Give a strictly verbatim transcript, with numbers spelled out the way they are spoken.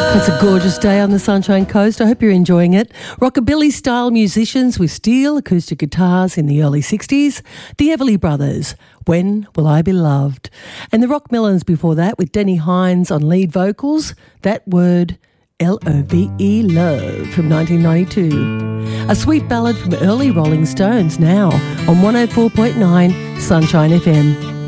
It's a gorgeous day on the Sunshine Coast. I hope you're enjoying it. Rockabilly-style musicians with steel acoustic guitars in the early sixties. The Everly Brothers, When Will I Be Loved? And the Rockmellons before that with Denny Hines on lead vocals. That word, L O V E, love, from nineteen ninety-two. A sweet ballad from early Rolling Stones now on one oh four point nine Sunshine F M.